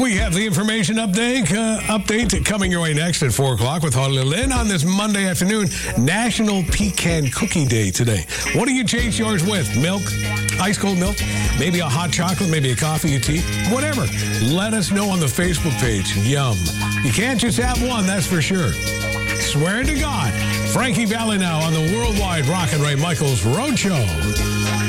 We have the information update coming your way next at 4 o'clock with Holly Lynn on this Monday afternoon. National Pecan Cookie Day today. What do you chase yours with? Milk? Ice cold milk? Maybe a hot chocolate? Maybe a coffee, a tea? Whatever. Let us know on the Facebook page. Yum. You can't just have one, that's for sure. Swear to God. Frankie Valli now on the Worldwide Rock and Ray Michaels Roadshow.